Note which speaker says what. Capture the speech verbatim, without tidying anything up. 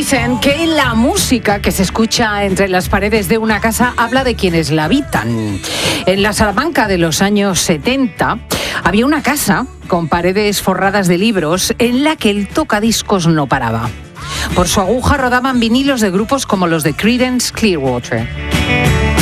Speaker 1: Dicen que la música que se escucha entre las paredes de una casa habla de quienes la habitan. En la Salamanca de los años setenta había una casa con paredes forradas de libros en la que el tocadiscos no paraba. Por su aguja rodaban vinilos de grupos como los de Creedence Clearwater.